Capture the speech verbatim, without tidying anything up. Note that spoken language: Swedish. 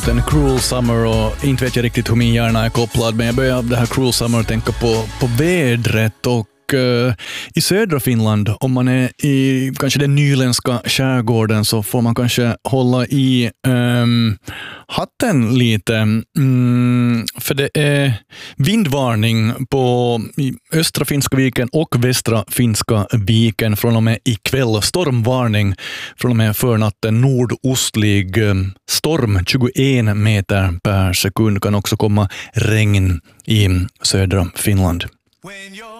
En Cruel Summer, och inte vet jag riktigt hur min hjärna är kopplad, men jag börjar av det här Cruel Summer tänka på, på vädret. Och uh, i södra Finland, om man är i kanske den nyländska skärgården, så får man kanske hålla i um, hatten lite. Mm, för det är vindvarning på östra Finska viken och västra Finska viken från och med ikväll. Stormvarning från och med förnatten. Nordostlig storm, tjugoen meter per sekund. Kan också komma regn i södra Finland.